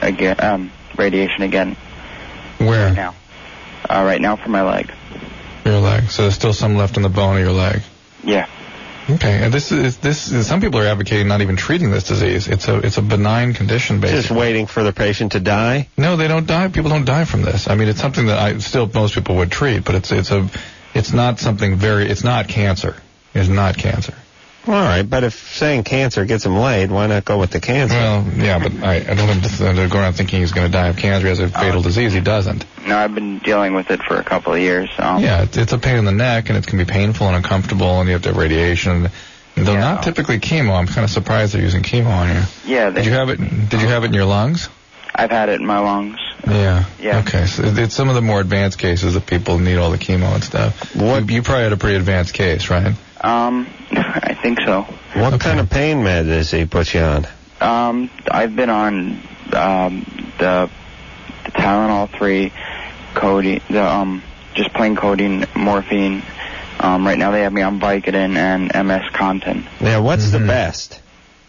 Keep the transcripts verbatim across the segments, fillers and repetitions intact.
again, um, radiation again. Where? Right now. Uh, right now for my leg. Your leg. So there's still some left in the bone of your leg. Yeah. Okay, and this is this is some people are advocating not even treating this disease. It's a it's a benign condition, basically. Just waiting for the patient to die? No, they don't die. People don't die from this. I mean, it's something that I still most people would treat, but it's it's a it's not something very. It's not cancer. It's not cancer. All right, but if saying cancer gets him laid, why not go with the cancer? Well, yeah, but I, I don't want him to go around thinking he's going to die of cancer. He has a fatal disease. He doesn't. No, I've been dealing with it for a couple of years. Um, yeah, it's, it's a pain in the neck, and it can be painful and uncomfortable, and you have to have radiation. And though yeah. not typically chemo, I'm kind of surprised they're using chemo on you. Yeah. They, did you have it? Did you have it in your lungs? I've had it in my lungs. Yeah. Yeah. Okay, so it's some of the more advanced cases that people need all the chemo and stuff. What? You, you probably had a pretty advanced case, right? Um, I think so. What okay. kind of pain med does he put you on? Um, I've been on um the, the Tylenol three, codeine, the um just plain codeine, morphine. Um, right now they have me on Vicodin and M S Contin. Yeah, what's mm-hmm. the best?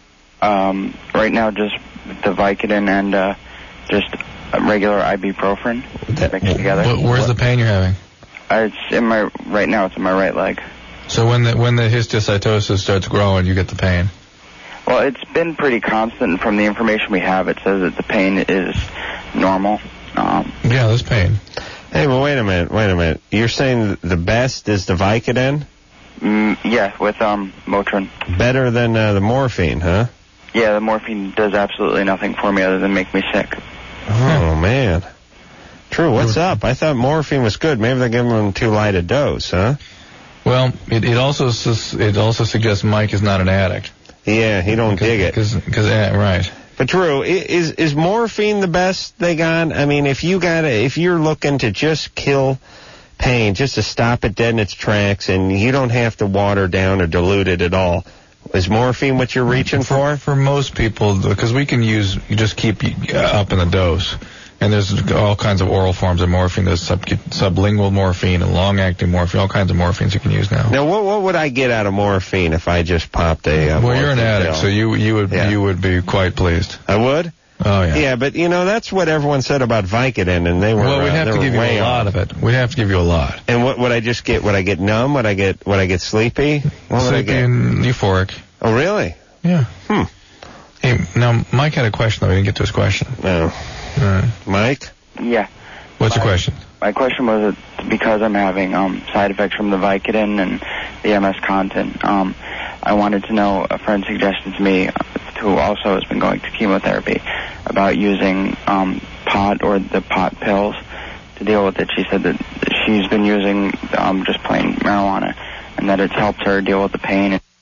Um, right now just the Vicodin and uh, just a regular ibuprofen That, mixed together. What, where's the pain you're having? Uh, it's in my right now. It's in my right leg. So when the when the histiocytosis starts growing, you get the pain. Well, it's been pretty constant. From the information we have, it says that the pain is normal. Um, yeah, there's pain. Hey, well, wait a minute, wait a minute. You're saying the best is the Vicodin? mm, yeah, with um Motrin. Better than uh, the morphine, huh? Yeah, the morphine does absolutely nothing for me other than make me sick. Oh, man. True, what's up? I thought morphine was good. Maybe they're giving him too light a dose, huh? Well, it, it also sus- it also suggests Mike is not an addict. Yeah, he don't dig it. Cause, cause, uh, right. But Drew, is is morphine the best they got? I mean, if you got if you're looking to just kill pain, just to stop it dead in its tracks, and you don't have to water down or dilute it at all, is morphine what you're reaching for? For, for most people, because we can use, you just keep up in the dose. And there's all kinds of oral forms of morphine. There's sub, sublingual morphine and long-acting morphine, all kinds of morphines you can use now. Now, what what would I get out of morphine if I just popped a uh, Well, you're an addict, pill? so you you would yeah. you would be quite pleased. I would? Oh, yeah. Yeah, but, you know, that's what everyone said about Vicodin, and they were Well, we'd uh, have they to were give you way a lot off. of it. We'd have to give you a lot. And what would I just get? Would I get numb? Would I get would I get sleepy? What would I Sleepy get? and euphoric. Oh, really? Yeah. Hmm. Hey, now, Mike had a question, though. We didn't get to his question. No. All right. Mike? Yeah. What's my, your question? My question was that because I'm having um, side effects from the Vicodin and the M S Contin, um, I wanted to know, a friend suggested to me, who also has been going to chemotherapy, about using um, pot or the pot pills to deal with it. She said that she's been using um, just plain marijuana and that it's helped her deal with the pain and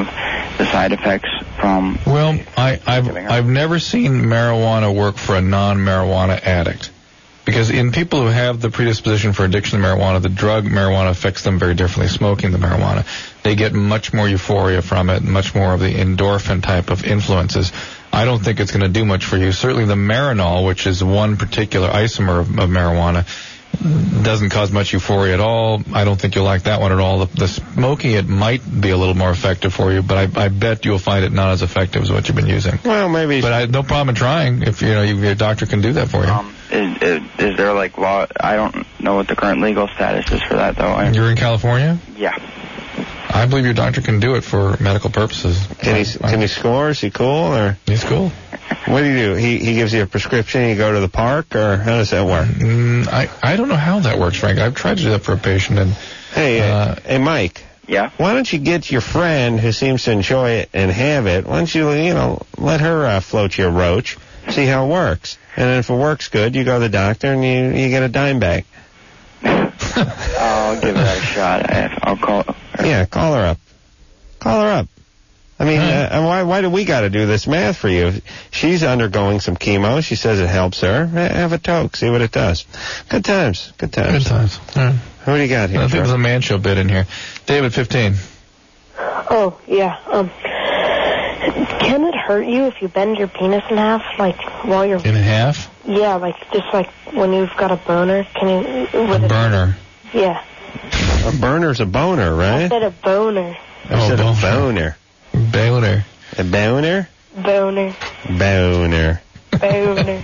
the side effects from... Well, I, I've, I've never seen marijuana work for a non-marijuana addict. Because in people who have the predisposition for addiction to marijuana, the drug marijuana affects them very differently. Smoking the marijuana, they get much more euphoria from it, much more of the endorphin type of influences. I don't think it's going to do much for you. Certainly the Marinol, which is one particular isomer of, of marijuana, doesn't cause much euphoria at all. I don't think you'll like that one at all. The, the smoking it might be a little more effective for you, but I, I bet you'll find it not as effective as what you've been using. Well, maybe. But I no problem in trying if you know you, your doctor can do that for you. Um, is, is, is there like law? I don't know what the current legal status is for that though. I, You're in California? Yeah. I believe your doctor can do it for medical purposes. Can he can he score? Is he cool or? He's cool. What do you do? He he gives you a prescription and you go to the park, or how does that work? Mm, I I don't know how that works, Frank. I've tried to do that for a patient, and Hey, uh, hey, Mike. Yeah. Why don't you get your friend who seems to enjoy it and have it? Why don't you you know let her uh, float you a roach, see how it works, and then if it works good, you go to the doctor and you you get a dime bag. I'll give that a shot. I, I'll call. Yeah, call her up. Call her up. I mean, uh, why why do we got to do this math for you? She's undergoing some chemo. She says it helps her. Have a toke. See what it does. Good times. Good times. Good times. All right. Who do you got here? I think there's a man show bit in here. David, fifteen. Oh, yeah. Um, can it hurt you if you bend your penis in half, like while you're... In half? Yeah, like just like when you've got a boner. Can you... A burner. It, yeah. A burner's a boner, right? I said a boner. I said oh, a boner. Boner. A boner? Boner. Boner. Boner.